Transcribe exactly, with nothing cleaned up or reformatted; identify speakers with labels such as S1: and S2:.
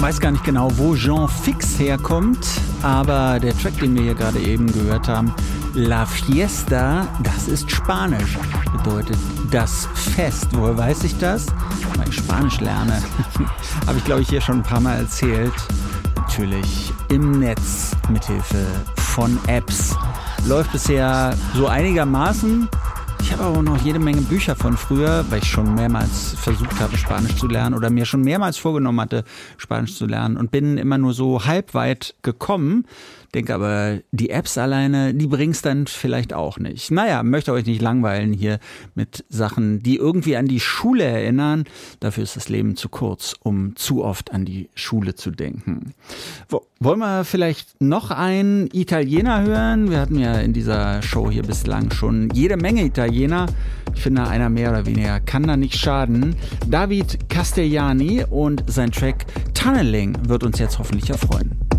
S1: weiß gar nicht genau, wo Jean Fix herkommt, aber der Track, den wir hier gerade eben gehört haben, La Fiesta, das ist Spanisch. Bedeutet das Fest. Woher weiß ich das? Weil ich Spanisch lerne. Habe ich, glaube ich, hier schon ein paar Mal erzählt. Natürlich im Netz mithilfe von Apps. Läuft bisher so einigermaßen. Ich habe aber auch noch jede Menge Bücher von früher, weil ich schon mehrmals versucht habe, Spanisch zu lernen oder mir schon mehrmals vorgenommen hatte, Spanisch zu lernen und bin immer nur so halb weit gekommen. Denke aber, die Apps alleine, die bringt's dann vielleicht auch nicht. Naja, möchte euch nicht langweilen hier mit Sachen, die irgendwie an die Schule erinnern. Dafür ist das Leben zu kurz, um zu oft an die Schule zu denken. Wo, wollen wir vielleicht noch einen Italiener hören? Wir hatten ja in dieser Show hier bislang schon jede Menge Italiener. Ich finde, einer mehr oder weniger kann da nicht schaden. David Castellani und sein Track Tunneling wird uns jetzt hoffentlich erfreuen.